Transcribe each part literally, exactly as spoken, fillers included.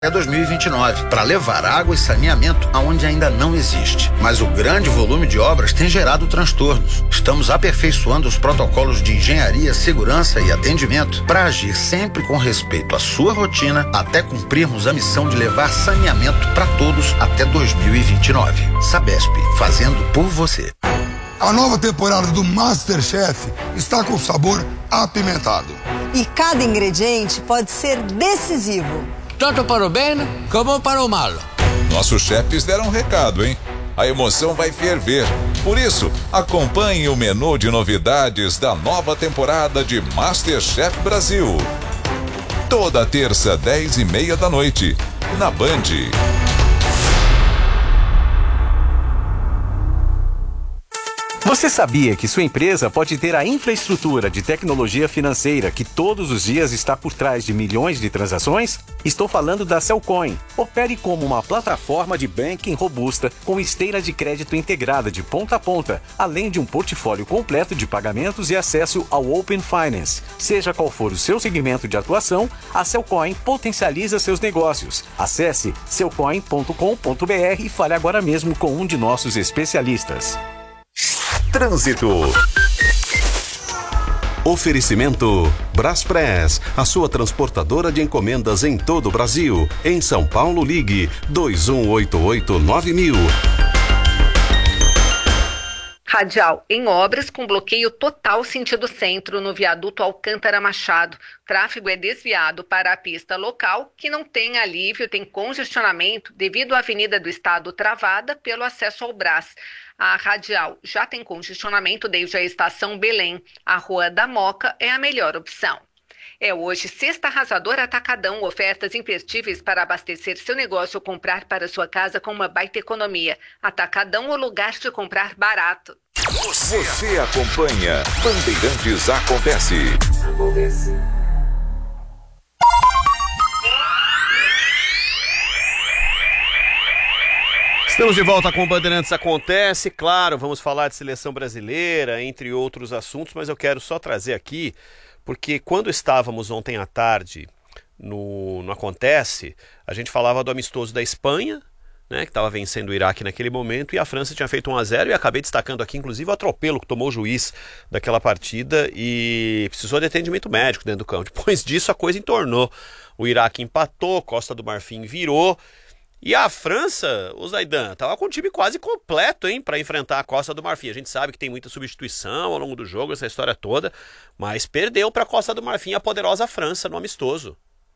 É dois mil e vinte e nove, para levar água e saneamento aonde ainda não existe. Mas o grande volume de obras tem gerado transtornos. Estamos aperfeiçoando os protocolos de engenharia, segurança e atendimento para agir sempre com respeito à sua rotina até cumprirmos a missão de levar saneamento para todos até dois mil e vinte e nove. Sabesp, fazendo por você. A nova temporada do MasterChef está com sabor apimentado. E cada ingrediente pode ser decisivo. Tanto para o bem como para o mal. Nossos chefes deram um recado, hein? A emoção vai ferver. Por isso, acompanhe o menu de novidades da nova temporada de MasterChef Brasil. Toda terça, dez e meia da noite, na Band. Você sabia que sua empresa pode ter a infraestrutura de tecnologia financeira que todos os dias está por trás de milhões de transações? Estou falando da Cellcoin. Opere como uma plataforma de banking robusta com esteira de crédito integrada de ponta a ponta, além de um portfólio completo de pagamentos e acesso ao Open Finance. Seja qual for o seu segmento de atuação, a Cellcoin potencializa seus negócios. Acesse cellcoin ponto com ponto br e fale agora mesmo com um de nossos especialistas. Trânsito. Oferecimento Braspress, a sua transportadora de encomendas em todo o Brasil. Em São Paulo, ligue dois um oito oito nove mil. Radial em obras com bloqueio total sentido centro no viaduto Alcântara Machado. Tráfego é desviado para a pista local, que não tem alívio, tem congestionamento devido à Avenida do Estado travada pelo acesso ao Brás. A Radial já tem congestionamento desde a estação Belém. A Rua da Moca é a melhor opção. É hoje Sexta Arrasadora Atacadão, ofertas imperdíveis para abastecer seu negócio ou comprar para sua casa com uma baita economia. Atacadão, o lugar de comprar barato. Você, Você acompanha Bandeirantes Acontece. Acontece. Estamos de volta com o Bandeirantes Acontece. Claro, vamos falar de seleção brasileira, entre outros assuntos, mas eu quero só trazer aqui, porque quando estávamos ontem à tarde no, no Acontece, a gente falava do amistoso da Espanha, né, que estava vencendo o Iraque naquele momento, e a França tinha feito um a zero, e acabei destacando aqui, inclusive, o atropelo que tomou o juiz daquela partida e precisou de atendimento médico dentro do campo. Depois disso, a coisa entornou. O Iraque empatou, Costa do Marfim virou, e a França, o Zaidan, estava com o time quase completo, hein, para enfrentar a Costa do Marfim. A gente sabe que tem muita substituição ao longo do jogo, essa história toda, mas perdeu para a Costa do Marfim a poderosa França no amistoso.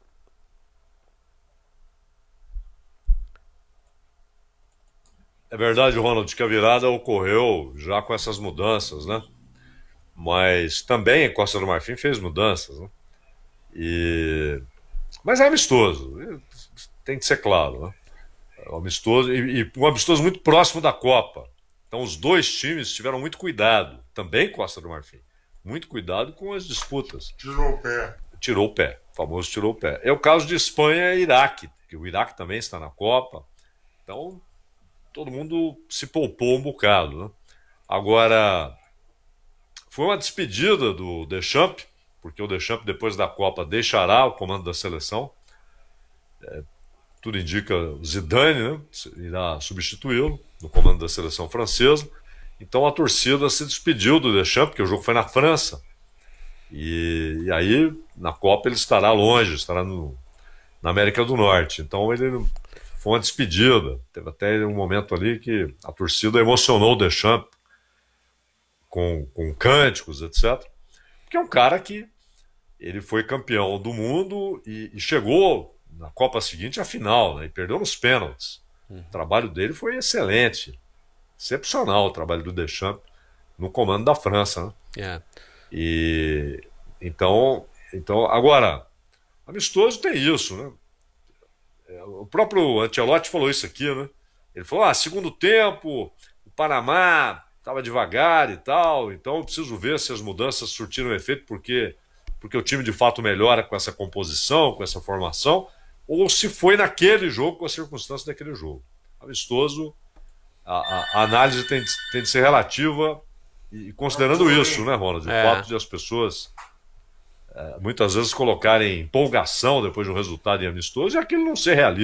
É verdade, Ronald, que a virada ocorreu já com essas mudanças, né? Mas também a Costa do Marfim fez mudanças, né? E... Mas é amistoso, tem que ser claro, né? É amistoso, e, e um amistoso muito próximo da Copa. Então os dois times tiveram muito cuidado, também Costa do Marfim, muito cuidado com as disputas. Tirou o pé. Tirou o pé, o famoso tirou o pé. É o caso de Espanha e Iraque, que o Iraque também está na Copa. Então todo mundo se poupou um bocado, né? Agora, foi uma despedida do Deschamps, porque o Deschamps, depois da Copa, deixará o comando da seleção. É, tudo indica o Zidane, né, irá substituí-lo no comando da seleção francesa. Então a torcida se despediu do Deschamps, porque o jogo foi na França. E, e aí, na Copa, ele estará longe, estará no, na América do Norte. Então ele foi uma despedida. Teve até um momento ali que a torcida emocionou o Deschamps com, com cânticos, etcétera. Porque é um cara que ele foi campeão do mundo e, e chegou na Copa seguinte à final, né, e perdeu nos pênaltis. Uhum. O trabalho dele foi excelente. Excepcional o trabalho do Deschamps no comando da França, né? Yeah. E então, então, agora, amistoso tem isso, né? O próprio Ancelotti falou isso aqui, né? Ele falou: ah, segundo tempo, o Panamá estava devagar e tal, então eu preciso ver se as mudanças surtiram efeito, porque, porque o time de fato melhora com essa composição, com essa formação, ou se foi naquele jogo, com as circunstâncias daquele jogo. Amistoso, a, a, a análise tem, tem de ser relativa, e considerando isso, né, Ronald? O é. fato de as pessoas muitas vezes colocarem empolgação depois de um resultado em amistoso e aquilo não ser realista.